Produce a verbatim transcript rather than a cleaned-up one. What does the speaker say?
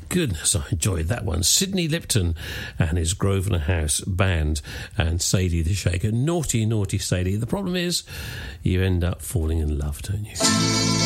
Goodness, I enjoyed that one. Sidney Lipton and his Grosvenor House band and Sadie the Shaker. Naughty, naughty Sadie. The problem is you end up falling in love, don't you?